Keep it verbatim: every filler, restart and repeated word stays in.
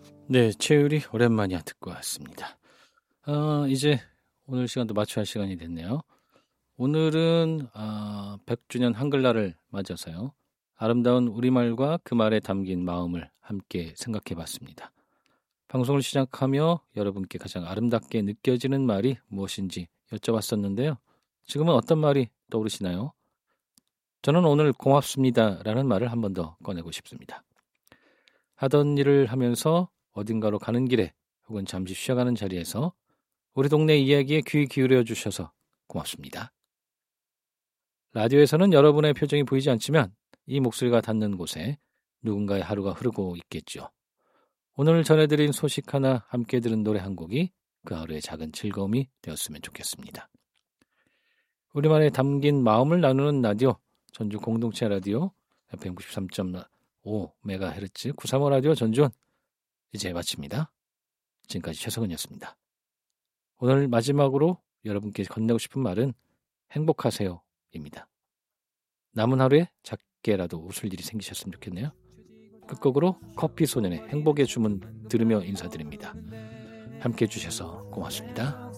네, 최율이 오랜만이야 듣고 왔습니다. 아, 이제 오늘 시간도 마쳐야 할 시간이 됐네요. 오늘은 아, 백 주년 한글날을 맞아서요. 아름다운 우리말과 그 말에 담긴 마음을 함께 생각해 봤습니다. 방송을 시작하며 여러분께 가장 아름답게 느껴지는 말이 무엇인지 여쭤봤었는데요. 지금은 어떤 말이 떠오르시나요? 저는 오늘 고맙습니다라는 말을 한 번 더 꺼내고 싶습니다. 하던 일을 하면서 어딘가로 가는 길에 혹은 잠시 쉬어가는 자리에서 우리 동네 이야기에 귀 기울여 주셔서 고맙습니다. 라디오에서는 여러분의 표정이 보이지 않지만 이 목소리가 닿는 곳에 누군가의 하루가 흐르고 있겠죠. 오늘 전해드린 소식 하나, 함께 들은 노래 한 곡이 그 하루의 작은 즐거움이 되었으면 좋겠습니다. 우리말에 담긴 마음을 나누는 라디오, 전주 공동체 라디오 에프엠 구십삼 점 오 메가헤르츠 구삼오 라디오 전주원 이제 마칩니다. 지금까지 최성은이었습니다. 오늘 마지막으로 여러분께 건네고 싶은 말은 행복하세요입니다. 남은 하루에 작게라도 웃을 일이 생기셨으면 좋겠네요. 끝곡으로 커피소년의 행복의 주문 들으며 인사드립니다. 함께해 주셔서 고맙습니다.